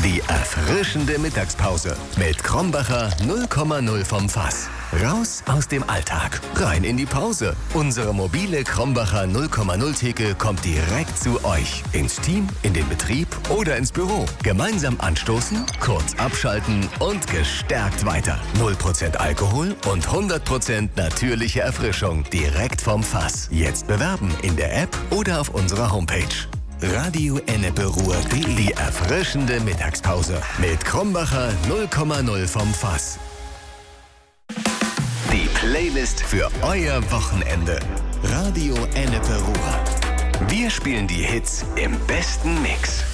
Die erfrischende Mittagspause mit Krombacher 0,0 vom Fass. Raus aus dem Alltag, rein in die Pause. Unsere mobile Krombacher 0,0 Theke kommt direkt zu euch. Ins Team, in den Betrieb oder ins Büro. Gemeinsam anstoßen, kurz abschalten und gestärkt weiter. 0% Alkohol und 100% natürliche Erfrischung direkt vom Fass. Jetzt bewerben in der App oder auf unserer Homepage. Radio-Ennepe-Ruhr.de. Die erfrischende Mittagspause mit Krombacher 0,0 vom Fass. Die Playlist für euer Wochenende. Radio Ennepe-Ruhr. Wir spielen die Hits im besten Mix.